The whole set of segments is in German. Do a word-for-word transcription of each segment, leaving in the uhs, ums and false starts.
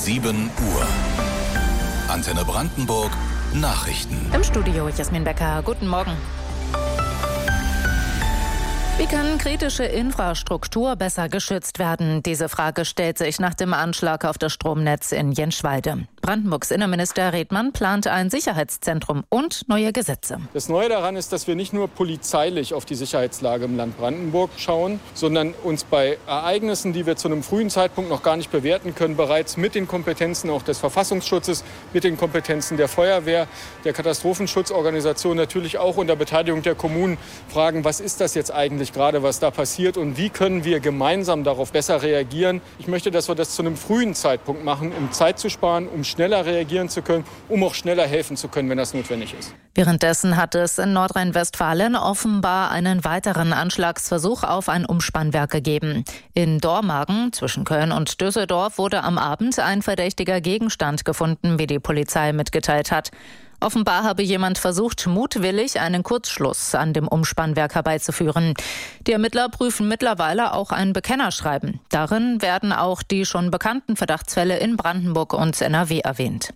sieben Uhr. Antenne Brandenburg Nachrichten. Im Studio Jasmin Becker. Guten Morgen. Wie kann kritische Infrastruktur besser geschützt werden? Diese Frage stellt sich nach dem Anschlag auf das Stromnetz in Jenschwalde. Brandenburgs Innenminister Redmann plant ein Sicherheitszentrum und neue Gesetze. Das Neue daran ist, dass wir nicht nur polizeilich auf die Sicherheitslage im Land Brandenburg schauen, sondern uns bei Ereignissen, die wir zu einem frühen Zeitpunkt noch gar nicht bewerten können, bereits mit den Kompetenzen auch des Verfassungsschutzes, mit den Kompetenzen der Feuerwehr, der Katastrophenschutzorganisation, natürlich auch unter Beteiligung der Kommunen fragen, was ist das jetzt eigentlich gerade, was da passiert und wie können wir gemeinsam darauf besser reagieren. Ich möchte, dass wir das zu einem frühen Zeitpunkt machen, um Zeit zu sparen, um schneller reagieren zu können, um auch schneller helfen zu können, wenn das notwendig ist. Währenddessen hat es in Nordrhein-Westfalen offenbar einen weiteren Anschlagsversuch auf ein Umspannwerk gegeben. In Dormagen zwischen Köln und Düsseldorf wurde am Abend ein verdächtiger Gegenstand gefunden, wie die Polizei mitgeteilt hat. Offenbar habe jemand versucht, mutwillig einen Kurzschluss an dem Umspannwerk herbeizuführen. Die Ermittler prüfen mittlerweile auch ein Bekennerschreiben. Darin werden auch die schon bekannten Verdachtsfälle in Brandenburg und N R W erwähnt.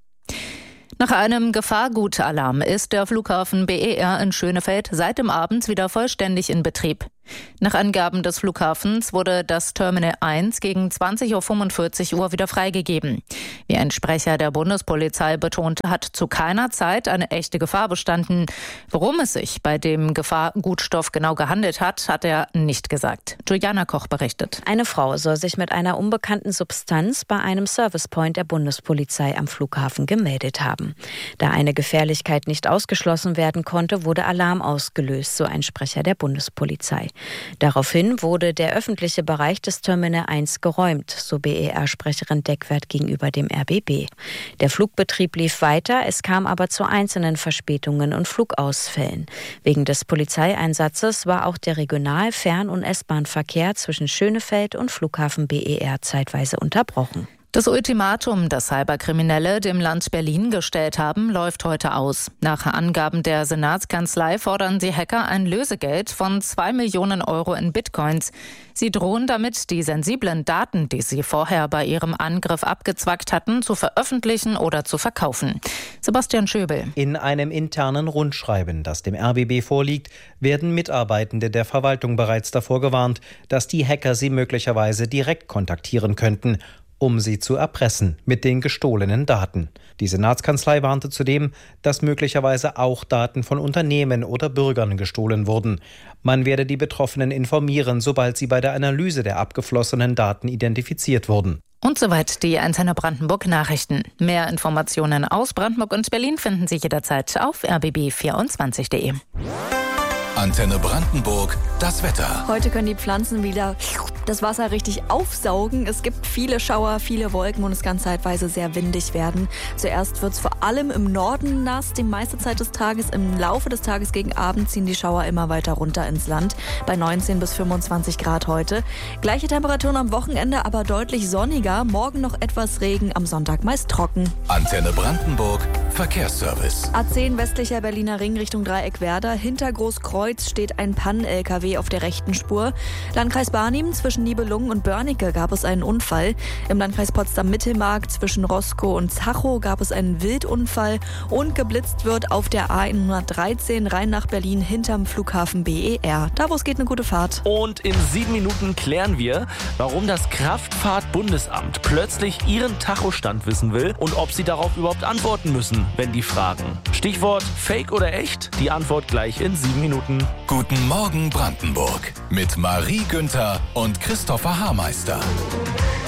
Nach einem Gefahrgutalarm ist der Flughafen B E R in Schönefeld seit dem Abend wieder vollständig in Betrieb. Nach Angaben des Flughafens wurde das Terminal eins gegen zwanzig Uhr fünfundvierzig wieder freigegeben. Wie ein Sprecher der Bundespolizei betonte, hat zu keiner Zeit eine echte Gefahr bestanden. Worum es sich bei dem Gefahrgutstoff genau gehandelt hat, hat er nicht gesagt. Juliana Koch berichtet. Eine Frau soll sich mit einer unbekannten Substanz bei einem Servicepoint der Bundespolizei am Flughafen gemeldet haben. Da eine Gefährlichkeit nicht ausgeschlossen werden konnte, wurde Alarm ausgelöst, so ein Sprecher der Bundespolizei. Daraufhin wurde der öffentliche Bereich des Terminal eins geräumt, so B E R-Sprecherin Deckwert gegenüber dem R B B. Der Flugbetrieb lief weiter, es kam aber zu einzelnen Verspätungen und Flugausfällen. Wegen des Polizeieinsatzes war auch der Regional-, Fern- und S-Bahn-Verkehr zwischen Schönefeld und Flughafen B E R zeitweise unterbrochen. Das Ultimatum, das Cyberkriminelle dem Land Berlin gestellt haben, läuft heute aus. Nach Angaben der Senatskanzlei fordern die Hacker ein Lösegeld von zwei Millionen Euro in Bitcoins. Sie drohen damit, die sensiblen Daten, die sie vorher bei ihrem Angriff abgezwackt hatten, zu veröffentlichen oder zu verkaufen. Sebastian Schöbel. In einem internen Rundschreiben, das dem R B B vorliegt, werden Mitarbeitende der Verwaltung bereits davor gewarnt, dass die Hacker sie möglicherweise direkt kontaktieren könnten, um sie zu erpressen mit den gestohlenen Daten. Die Senatskanzlei warnte zudem, dass möglicherweise auch Daten von Unternehmen oder Bürgern gestohlen wurden. Man werde die Betroffenen informieren, sobald sie bei der Analyse der abgeflossenen Daten identifiziert wurden. Und soweit die Antenne Brandenburg Nachrichten. Mehr Informationen aus Brandenburg und Berlin finden Sie jederzeit auf r b b vierundzwanzig punkt de. Antenne Brandenburg, das Wetter. Heute können die Pflanzen wieder das Wasser richtig aufsaugen. Es gibt viele Schauer, viele Wolken und es kann zeitweise sehr windig werden. Zuerst wird es vor allem im Norden nass. Die meiste Zeit des Tages, im Laufe des Tages gegen Abend ziehen die Schauer immer weiter runter ins Land. Bei neunzehn bis fünfundzwanzig Grad heute. Gleiche Temperaturen am Wochenende, aber deutlich sonniger. Morgen noch etwas Regen, am Sonntag meist trocken. Antenne Brandenburg, Verkehrsservice. A zehn westlicher Berliner Ring Richtung Dreieckwerder. Hinter Großkreuz steht ein Pannen-L K W auf der rechten Spur. Landkreis Barnim zwischen Nibelungen und Börnike gab es einen Unfall. Im Landkreis Potsdam-Mittelmark zwischen Roskow und Zachow gab es einen Wildunfall. Und geblitzt wird auf der A hundertdreizehn rein nach Berlin hinterm Flughafen B E R. Da, wo es geht, eine gute Fahrt. Und in sieben Minuten klären wir, warum das Kraftfahrt-Bundesamt plötzlich ihren Tachostand wissen will und ob sie darauf überhaupt antworten müssen, wenn die fragen. Stichwort Fake oder echt? Die Antwort gleich in sieben Minuten. Guten Morgen Brandenburg mit Marie Günther und Christopher Haarmeister.